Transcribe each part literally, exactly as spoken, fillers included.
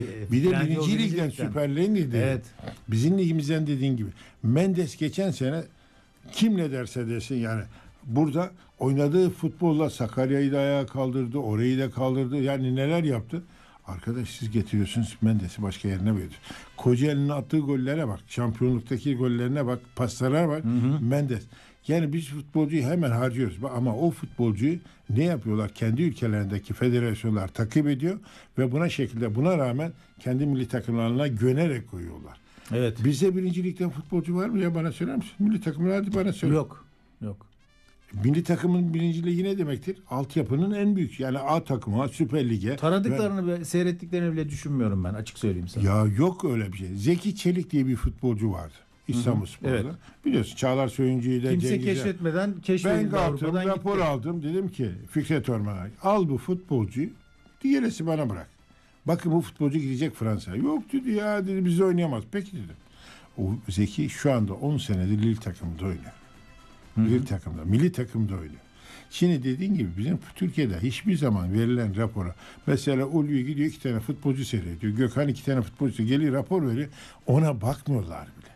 Bir de Trendyol birinci birinci ligden ligden. Süper Lig'den. Evet. Bizim ligimizden dediğin gibi. Mendes geçen sene kim ne derse desin yani burada oynadığı futbolla Sakarya'yı da ayağa kaldırdı, orayı da kaldırdı. Yani neler yaptı? Arkadaş siz getiriyorsunuz Mendes'i başka yerine koyuyorsunuz. Kocaeli'nin attığı gollere bak. Şampiyonluktaki gollerine bak. Paslara bak. Hı hı. Mendes. Yani biz futbolcuyu hemen harcıyoruz. Ama o futbolcuyu ne yapıyorlar? Kendi ülkelerindeki federasyonlar takip ediyor ve buna şekilde buna rağmen kendi milli takımlarına gönerek koyuyorlar. Evet. Bize birinci ligden futbolcu var mı ya bana söyler misin? Milli takımlar hadi bana söyle. Yok. Yok. Milli takımın birinci ligi ne demektir? Altyapının en büyük yani A takımı, Süper Lig'e. Taradıklarını ve seyrettiklerini bile düşünmüyorum ben açık söyleyeyim sana. Ya yok öyle bir şey. Zeki Çelik diye bir futbolcu vardı. İstanbulspor'da. Evet. Biliyorsun Çağlar Söyüncü'yü de Kimse Cengiz'e. keşfetmeden Ben keşfedildi, kalktım Avrupa'dan rapor gitti. aldım. Dedim ki Fikret Orman'a al bu futbolcuyu diğerisi bana bırak. Bakın bu futbolcu gidecek Fransa'ya. Yok dedi ya dedi biz oynayamaz. Peki dedim. O Zeki şu anda on senedir milli takımda oynuyor. Milli takımda, milli takımda oynuyor. Şimdi dediğin gibi bizim Türkiye'de hiçbir zaman verilen rapora mesela Ulvi gidiyor iki tane futbolcu seyrediyor. Gökhan iki tane futbolcu geliyor rapor veriyor. Ona bakmıyorlar bile.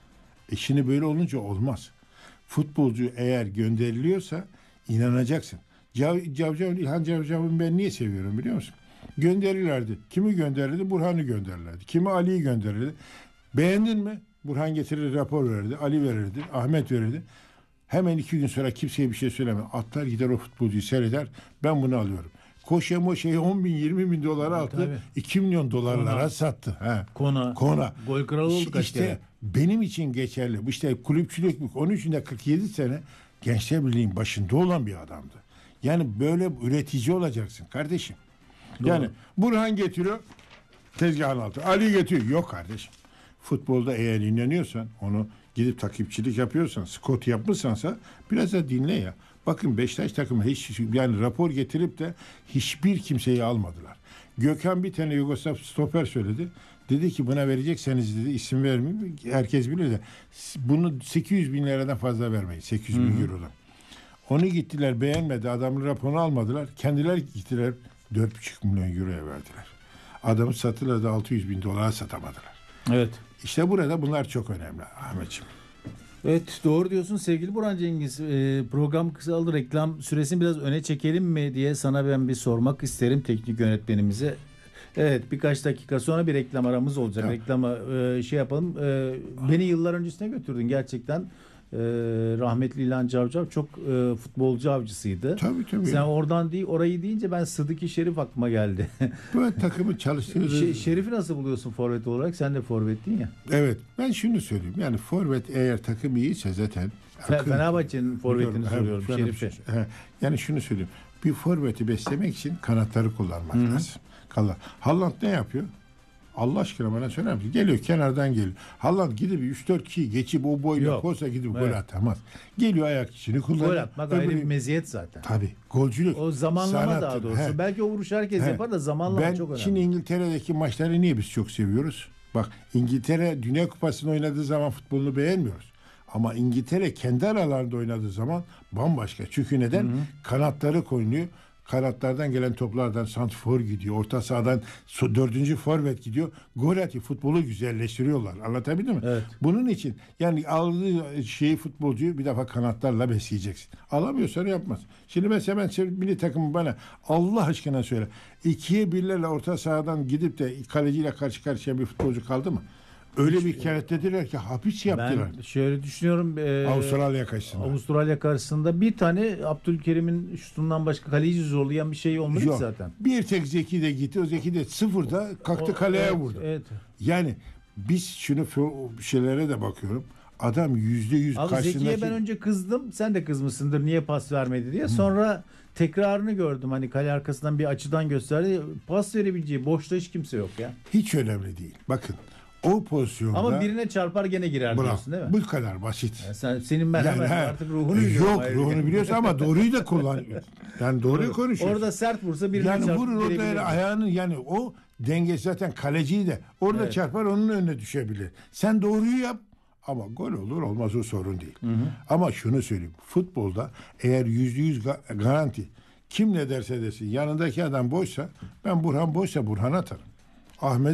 E şimdi böyle olunca olmaz. Futbolcu eğer gönderiliyorsa inanacaksın. Cav, Cavcav, İlhan Cavcav'ı ben niye seviyorum biliyor musun? Gönderirlerdi. Kimi gönderirdi? Burhan'ı gönderirlerdi. Kimi Ali'yi gönderirdi. Beğendin mi? Burhan getirir rapor verirdi. Ali verirdi. Ahmet verirdi. Hemen iki gün sonra kimseye bir şey söyleme. Atlar gider o futbolcuyu seyreder. Ben bunu alıyorum. Koşa Moşa'yı on bin yirmi bin dolara attı. Tabii. iki milyon dolarlara Kona. sattı. He. Kona. Kona. Gol kralı oldu kaç İşte kere. benim için geçerli. Bu işte kulüpçülük onun için de kırk yedi sene Gençler Birliği'nin başında olan bir adamdı. Yani böyle üretici olacaksın kardeşim. Doğru. Yani Burhan getiriyor tezgahın altı. Ali getiriyor. Yok kardeşim. Futbolda eğer inanıyorsan onu gidip takipçilik yapıyorsan, scout yapmışsansa biraz da dinle ya. Bakın Beşiktaş takımı hiç yani rapor getirip de hiçbir kimseyi almadılar. Gökhan bir tane Yugoslav stoper söyledi. Dedi ki buna verecekseniz dedi isim vermeyeyim. Herkes bilir de bunu sekiz yüz bin liradan fazla vermeyin. sekiz yüz bin eurodan. Onu gittiler beğenmedi. Adamın raporunu almadılar. Kendileri gittiler dört buçuk milyon euroya verdiler. Adamı sattılar da altı yüz bin dolara satamadılar. Evet. İşte burada bunlar çok önemli Ahmetciğim. Evet doğru diyorsun sevgili Burhan Cengiz. Ee, program kısaldı, reklam süresini biraz öne çekelim mi diye sana ben bir sormak isterim teknik yönetmenimize. Evet birkaç dakika sonra bir reklam aramız olacak. Tamam. Reklama e, şey yapalım. E, beni yıllar öncesine götürdün gerçekten. E, rahmetli İlhan Cavcav çok e, futbolcu avcısıydı. Tabii tabii. Sen oradan değil orayı deyince ben Sıdıki Şerif aklıma geldi. Bu takımı çalıştırdı. Şey, Şerif'i nasıl buluyorsun forvet olarak? Sen de forvettin ya. Evet. Ben şunu söyleyeyim. Yani forvet eğer takım iyiyse zaten Fe- Fenerbahçe'nin forvetini Biliyorum, soruyorum. evet, Şerif'i. He, yani şunu söyleyeyim. Bir forveti beslemek için kanatları kullanmak lazım. Kalla. Haaland ne yapıyor? Allah aşkına bana söyler misin? Geliyor kenardan geliyor. Haaland gidip üç dört kişiyi geçip o boyla Yok. posta gidip Evet. gol atamaz. Geliyor ayak içini kullanıyor. Gol atmak ayrı Öbürü- bir meziyet zaten. Tabii. Golcülük. O zamanlama Sanattır. daha doğrusu. He. Belki o vuruşu herkes He. yapar da zamanlama Ben çok önemli. şimdi İngiltere'deki maçları niye biz çok seviyoruz? Bak İngiltere Dünya Kupası'nda oynadığı zaman futbolunu beğenmiyoruz. Ama İngiltere kendi aralarında oynadığı zaman bambaşka. Çünkü neden? Hı hı. Kanatları koyuyor. Kanatlardan gelen toplardan santrfor gidiyor. Orta sahadan so- dördüncü forvet gidiyor. Gol atıyor. Futbolu güzelleştiriyorlar. Anlatabildim mi? Evet. Bunun için yani aldığı şeyi futbolcuyu bir defa kanatlarla besleyeceksin. Alamıyorsan yapmaz. Şimdi mesela ben sev- milli takımı bana Allah aşkına söyle. İkiye birlerle orta sahadan gidip de kaleciyle karşı karşıya bir futbolcu kaldı mı? Öyle bir kenetlediler ki hapis yaptılar. Ben şöyle düşünüyorum. E, Avustralya karşısında. Avustralya karşısında bir tane Abdülkerim'in şutundan başka kaleci zorlayan bir şey olmadı ki Yok. zaten. Bir tek Zeki de gitti. O Zeki de sıfırda kalktı O- kaleye evet, vurdu. Evet. Yani biz şunu f- şeylere de bakıyorum. Adam yüzde yüz Abi karşısındaki... Zeki'ye ben önce kızdım. Sen de kızmışsındır niye pas vermedi diye. Sonra tekrarını gördüm. Hani kale arkasından bir açıdan gösterdi. Pas verebileceği boşta hiç kimse yok ya. Hiç önemli değil. Bakın o pozisyonda... Ama birine çarpar gene girer Bravo. diyorsun değil mi? Bu kadar basit. Yani sen, senin ben Yani hemen he, artık ruhunu biliyorum. Yok Ayrıca. ruhunu biliyorsun ama doğruyu da kullan. Yani doğruyu konuşuyorsun. Orada sert vursa birine yani çarpıp vurur orada girebilir. yani ayağını yani o denge zaten kaleciyi de orada Evet. çarpar onun önüne düşebilir. Sen doğruyu yap ama gol olur olmaz o sorun değil. Hı hı. Ama şunu söyleyeyim futbolda eğer yüzde yüz ga- garanti kim ne derse desin yanındaki adam boşsa ben Burhan boşsa Burhan atarım. Ahmet